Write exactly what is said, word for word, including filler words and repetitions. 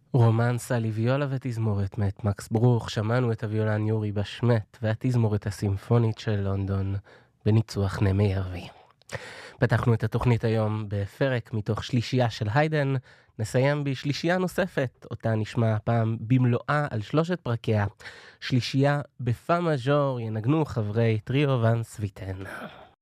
רומנס על ויולה ותזמורת מאת מקס ברוך. שמענו את הוויולן יורי בשמט והתזמורת הסימפונית של לונדון בניצוח נמי ירבי. פתחנו את התוכנית היום בפרק מתוך שלישייה של היידן. נסיים בשלישייה נוספת, אותה נשמע הפעם במלואה על שלושת פרקיה. שלישייה בפא מז'ור ינגנו חברי טריו ון סוויטן.